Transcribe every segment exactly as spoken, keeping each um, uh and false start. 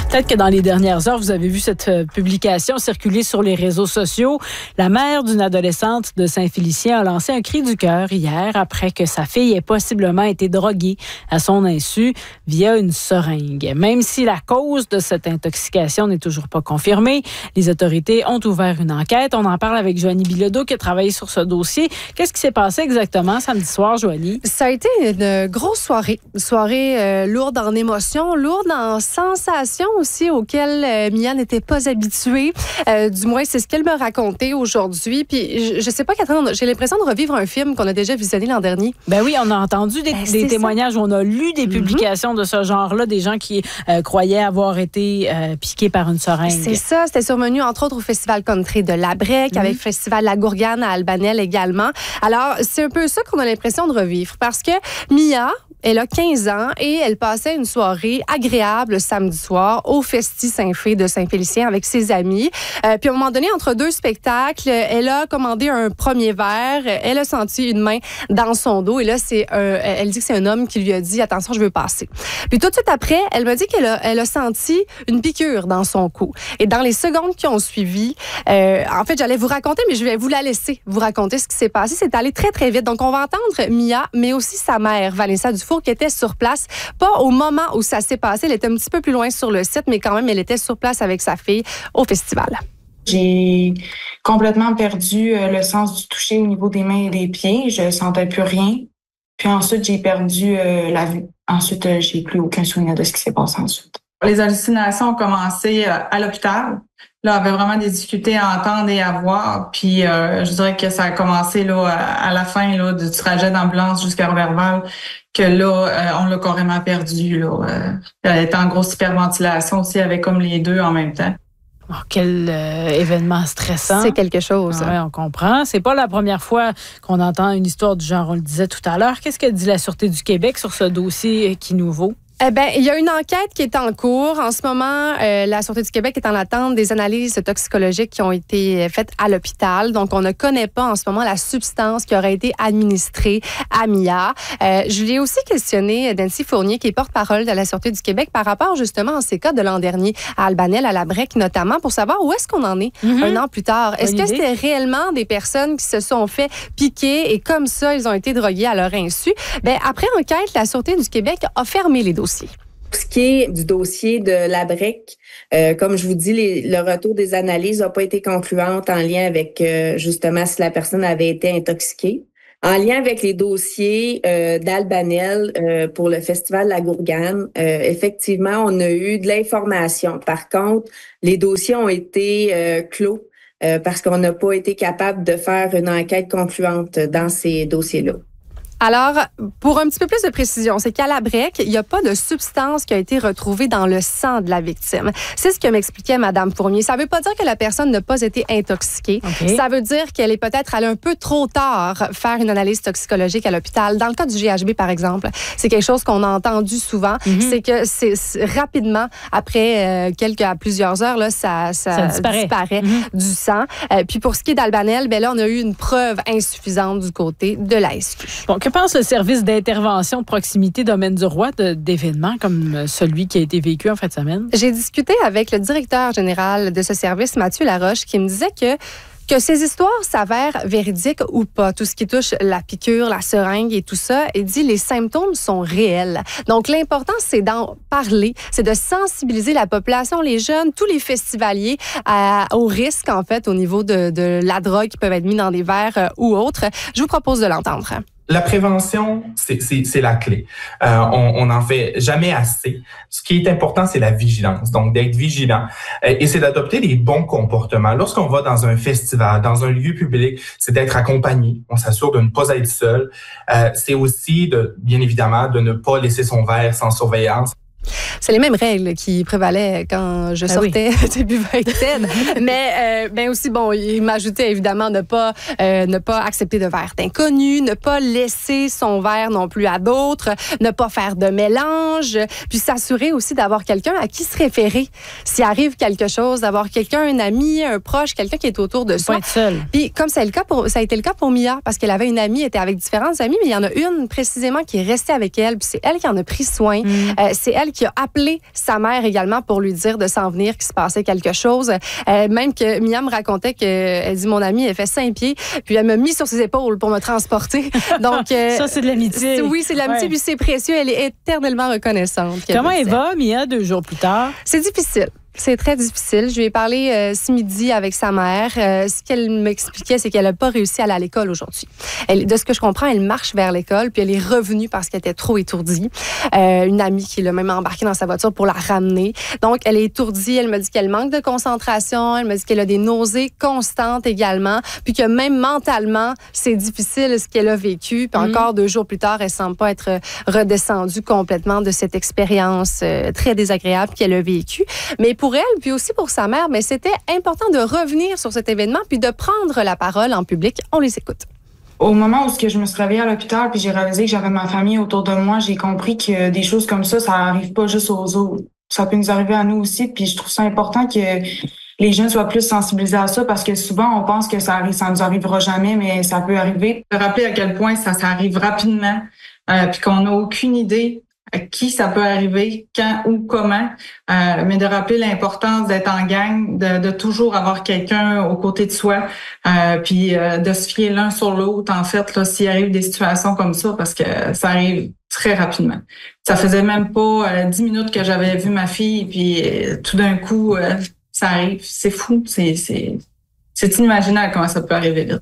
Peut-être que dans les dernières heures, vous avez vu cette publication circuler sur les réseaux sociaux. La mère d'une adolescente de Saint-Félicien a lancé un cri du cœur hier après que sa fille ait possiblement été droguée à son insu via une seringue. Même si la cause de cette intoxication n'est toujours pas confirmée, les autorités ont ouvert une enquête. On en parle avec Joanie Bilodeau qui a travaillé sur ce dossier. Qu'est-ce qui s'est passé exactement samedi soir, Joanie? Ça a été une grosse soirée. Une soirée euh, lourde en émotions, lourde en sensations aussi auxquelles euh, Mia n'était pas habituée. Euh, du moins, c'est ce qu'elle me racontait aujourd'hui. Puis, je, je sais pas, Catherine, j'ai l'impression de revivre un film qu'on a déjà visionné l'an dernier. Ben oui, on a entendu des, ben, des témoignages, ça. On a lu des publications mm-hmm. de ce genre-là, des gens qui euh, croyaient avoir été euh, piqués par une seringue. C'est ça, c'était survenu entre autres au Festival Country de Labrec, mm-hmm. avec le Festival La Gourgane à Albanel également. Alors, c'est un peu ça qu'on a l'impression de revivre parce que Mia, elle a quinze ans et elle passait une soirée agréable samedi soir au Festi Saint-Fé de Saint-Félicien avec ses amis. Euh, puis à un moment donné, entre deux spectacles, elle a commandé un premier verre. Elle a senti une main dans son dos et là, c'est un, elle dit que c'est un homme qui lui a dit « Attention, je veux passer ». Puis tout de suite après, elle m'a dit qu'elle a, elle a senti une piqûre dans son cou. Et dans les secondes qui ont suivi, euh, en fait, j'allais vous raconter, mais je vais vous la laisser vous raconter ce qui s'est passé. C'est allé très, très vite. Donc, on va entendre Mia, mais aussi sa mère, Vanessa Dufour, qui était sur place. Pas au moment où ça s'est passé. Elle était un petit peu plus loin sur le site, mais quand même, elle était sur place avec sa fille au festival. J'ai complètement perdu le sens du toucher au niveau des mains et des pieds. Je sentais plus rien. Puis ensuite, j'ai perdu euh, la vue. Ensuite, euh, j'ai plus aucun souvenir de ce qui s'est passé ensuite. Les hallucinations ont commencé euh, à l'hôpital. Là, on avait vraiment des difficultés à entendre et à voir. Puis, euh, je dirais que ça a commencé là à la fin là du trajet d'ambulance jusqu'à Roberval, que là, euh, on l'a carrément perdu. Là, euh, elle était en grosse hyperventilation aussi, avec comme les deux en même temps. Oh, quel euh, événement stressant. C'est quelque chose. Ah, oui, on comprend. C'est pas la première fois qu'on entend une histoire du genre, on le disait tout à l'heure. Qu'est-ce que dit la Sûreté du Québec sur ce dossier qui nous vaut? Eh bien, il y a une enquête qui est en cours. En ce moment, euh, la Sûreté du Québec est en attente des analyses toxicologiques qui ont été faites à l'hôpital. Donc, on ne connaît pas en ce moment la substance qui aurait été administrée à Mia. Euh, je l'ai aussi questionné, Nancy Fournier, qui est porte-parole de la Sûreté du Québec, par rapport justement à ces cas de l'an dernier, à Albanel, à Labrec notamment, pour savoir où est-ce qu'on en est mm-hmm. un an plus tard. Est-ce Bonne que idée. C'était réellement des personnes qui se sont fait piquer et comme ça, ils ont été drogués à leur insu? Bien, après enquête, la Sûreté du Québec a fermé les dossiers. Pour ce qui est du dossier de Labrec, euh, comme je vous dis, les, le retour des analyses n'a pas été concluante en lien avec euh, justement si la personne avait été intoxiquée. En lien avec les dossiers euh, d'Albanel euh, pour le Festival La Gourgane, euh, effectivement, on a eu de l'information. Par contre, les dossiers ont été euh, clos euh, parce qu'on n'a pas été capable de faire une enquête concluante dans ces dossiers-là. Alors, pour un petit peu plus de précision, c'est qu'à Labrec, il n'y a pas de substance qui a été retrouvée dans le sang de la victime. C'est ce que m'expliquait Mme Fournier. Ça ne veut pas dire que la personne n'a pas été intoxiquée. Okay. Ça veut dire qu'elle est peut-être allée un peu trop tard faire une analyse toxicologique à l'hôpital. Dans le cas du G H B, par exemple, c'est quelque chose qu'on a entendu souvent. Mm-hmm. C'est que c'est, c'est rapidement, après euh, quelques à plusieurs heures, là, ça, ça, ça disparaît, disparaît mm-hmm. du sang. Euh, puis pour ce qui est d'Albanel, ben là, on a eu une preuve insuffisante du côté de la S Q. Bon, que pense le service d'intervention de proximité Domaine du Roi de, d'événements comme celui qui a été vécu en fin de semaine? J'ai discuté avec le directeur général de ce service, Mathieu Laroche, qui me disait que Que ces histoires s'avèrent véridiques ou pas, tout ce qui touche la piqûre, la seringue et tout ça, il dit les symptômes sont réels. Donc, l'important, c'est d'en parler, c'est de sensibiliser la population, les jeunes, tous les festivaliers à, au risque, en fait, au niveau de, de la drogue qui peuvent être mis dans des verres euh, ou autres. Je vous propose de l'entendre. La prévention, c'est, c'est, c'est la clé. Euh, on n'en fait jamais assez. Ce qui est important, c'est la vigilance. Donc, d'être vigilant. Et c'est d'adopter les bons comportements. Lorsqu'on va dans un festival, dans un lieu public, c'est d'être accompagné. On s'assure de ne pas être seul. Euh, c'est aussi, de, bien évidemment, de ne pas laisser son verre sans surveillance. C'est les mêmes règles qui prévalaient quand je sortais ah oui. début vingtaine. Mais euh, ben aussi, bon, il m'ajoutait évidemment ne pas, euh, ne pas accepter de verre d'inconnus, ne pas laisser son verre non plus à d'autres, ne pas faire de mélange, puis s'assurer aussi d'avoir quelqu'un à qui se référer. S'il arrive quelque chose, d'avoir quelqu'un, un ami, un proche, quelqu'un qui est autour de soi. Pas être seul. Puis comme c'est le cas pour, ça a été le cas pour Mia, parce qu'elle avait une amie, elle était avec différentes amies, mais il y en a une précisément qui est restée avec elle, puis c'est elle qui en a pris soin. Mm. Euh, c'est elle qui qui a appelé sa mère également pour lui dire de s'en venir, qu'il se passait quelque chose. Euh, même que Mia me racontait qu'elle dit, mon amie, elle fait cinq pieds, puis elle m'a mis sur ses épaules pour me transporter. Donc, euh, ça, c'est de l'amitié. Oui, c'est de l'amitié, ouais. Puis c'est précieux. Elle est éternellement reconnaissante. Comment elle va, Mia, deux jours plus tard? C'est difficile. C'est très difficile. Je lui ai parlé euh, ce midi avec sa mère. Euh, ce qu'elle m'expliquait, c'est qu'elle n'a pas réussi à aller à l'école aujourd'hui. Elle, de ce que je comprends, elle marche vers l'école, puis elle est revenue parce qu'elle était trop étourdie. Euh, une amie qui l'a même embarquée dans sa voiture pour la ramener. Donc, elle est étourdie. Elle me dit qu'elle manque de concentration. Elle me dit qu'elle a des nausées constantes également, puis que même mentalement, c'est difficile ce qu'elle a vécu. Puis mmh. encore deux jours plus tard, elle semble pas être redescendue complètement de cette expérience euh, très désagréable qu'elle a vécue. Mais pour elle, puis aussi pour sa mère, mais c'était important de revenir sur cet événement puis de prendre la parole en public. On les écoute. Au moment où je me suis réveillée à l'hôpital puis j'ai réalisé que j'avais ma famille autour de moi, j'ai compris que des choses comme ça, ça arrive pas juste aux autres. Ça peut nous arriver à nous aussi, puis je trouve ça important que les jeunes soient plus sensibilisés à ça parce que souvent, on pense que ça arrive, ça nous arrivera jamais, mais ça peut arriver. De rappeler à quel point ça, ça arrive rapidement euh, puis qu'on n'a aucune idée à qui ça peut arriver, quand ou comment, euh, mais de rappeler l'importance d'être en gang, de, de toujours avoir quelqu'un aux côtés de soi, euh, puis euh, de se fier l'un sur l'autre, en fait, là, s'il arrive des situations comme ça, parce que ça arrive très rapidement. Ça faisait même pas euh, dix minutes que j'avais vu ma fille, puis euh, tout d'un coup, euh, ça arrive. C'est fou, c'est, c'est, c'est inimaginable comment ça peut arriver vite.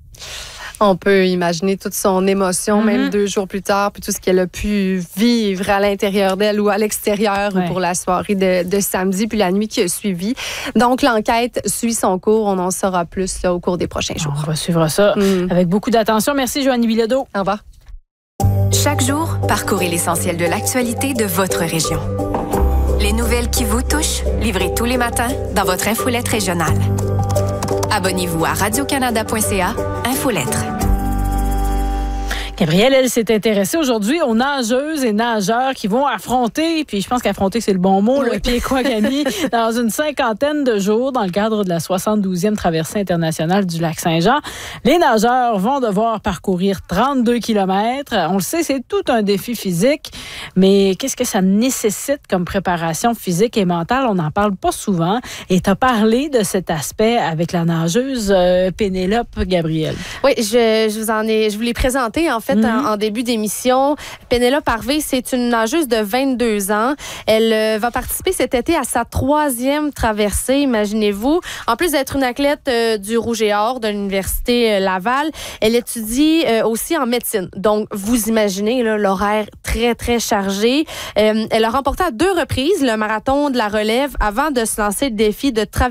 On peut imaginer toute son émotion, mm-hmm. même deux jours plus tard, puis tout ce qu'elle a pu vivre à l'intérieur d'elle ou à l'extérieur ouais. ou pour la soirée de, de samedi, puis la nuit qui a suivi. Donc, l'enquête suit son cours. On en saura plus là, au cours des prochains jours. On va suivre ça mm. avec beaucoup d'attention. Merci, Joanie Bilodeau. Au revoir. Chaque jour, parcourez l'essentiel de l'actualité de votre région. Les nouvelles qui vous touchent, livrées tous les matins dans votre infolette régionale. Abonnez-vous à radio canada point c a, Infolettre. Gabrielle, elle s'est intéressée aujourd'hui aux nageuses et nageurs qui vont affronter, puis je pense qu'affronter, c'est le bon mot, oui. le Pied-Quagami, dans une cinquantaine de jours dans le cadre de la soixante-douzième traversée internationale du lac Saint-Jean. Les nageurs vont devoir parcourir trente-deux kilomètres. On le sait, c'est tout un défi physique, mais qu'est-ce que ça nécessite comme préparation physique et mentale? On n'en parle pas souvent. Et tu as parlé de cet aspect avec la nageuse euh, Pénélope Gabriel. Oui, je, je vous en ai, je vous l'ai présenté en fait, mm-hmm. en, en début d'émission. Pénélope Harvey, c'est une nageuse de vingt-deux ans. Elle euh, va participer cet été à sa troisième traversée, imaginez-vous. En plus d'être une athlète euh, du Rouge et Or de l'Université euh, Laval, elle étudie euh, aussi en médecine. Donc, vous imaginez là, l'horaire très, très chargé. Euh, elle a remporté à deux reprises le marathon de la relève avant de se lancer le défi de traverser